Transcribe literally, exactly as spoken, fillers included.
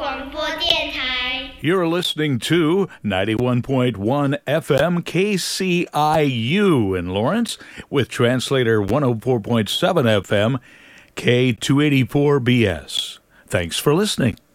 广播电台。 You're listening to ninety-one point one F M K C I U in Lawrence with translator one oh four point seven F M K two eighty-four B S. Thanks for listening.